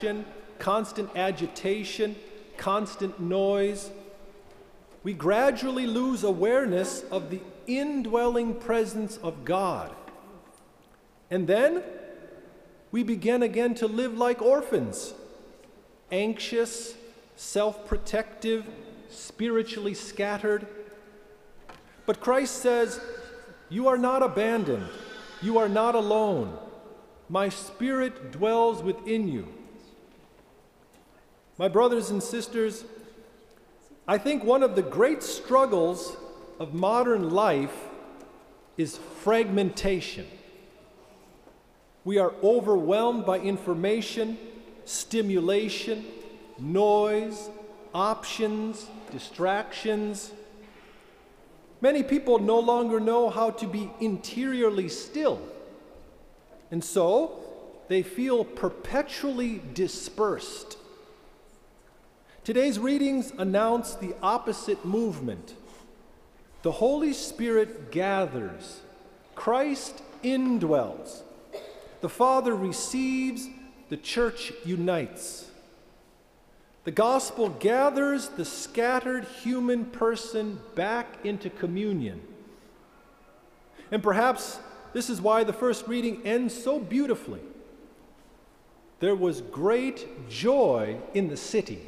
constant agitation, constant noise, we gradually lose awareness of the indwelling presence of God. And then we begin again to live like orphans, anxious, self-protective, spiritually scattered. But Christ says, "You are not abandoned. You are not alone. My Spirit dwells within you." My brothers and sisters, I think one of the great struggles of modern life is fragmentation. We are overwhelmed by information, stimulation, noise, options, distractions. Many people no longer know how to be interiorly still, and so they feel perpetually dispersed. Today's readings announce the opposite movement. The Holy Spirit gathers, Christ indwells, the Father receives, the Church unites. The gospel gathers the scattered human person back into communion. And perhaps this is why the first reading ends so beautifully. There was great joy in the city.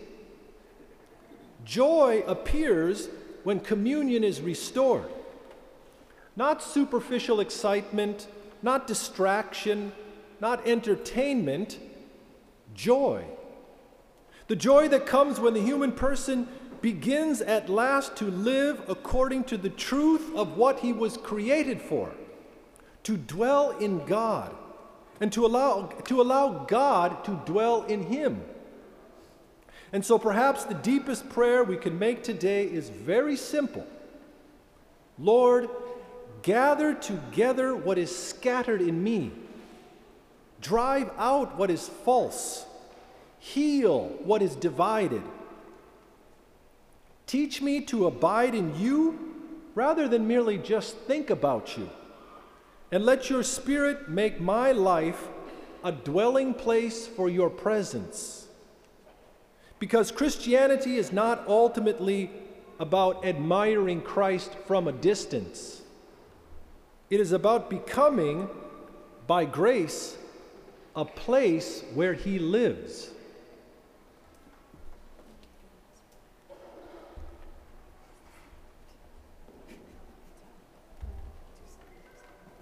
Joy appears when communion is restored. Not superficial excitement, not distraction, not entertainment, joy. The joy that comes when the human person begins at last to live according to the truth of what he was created for, to dwell in God, and to allow God to dwell in him. And so perhaps the deepest prayer we can make today is very simple. Lord, gather together what is scattered in me. Drive out what is false. Heal what is divided. Teach me to abide in you rather than merely just think about you. And let your Spirit make my life a dwelling place for your presence. Because Christianity is not ultimately about admiring Christ from a distance. It is about becoming, by grace, a place where he lives.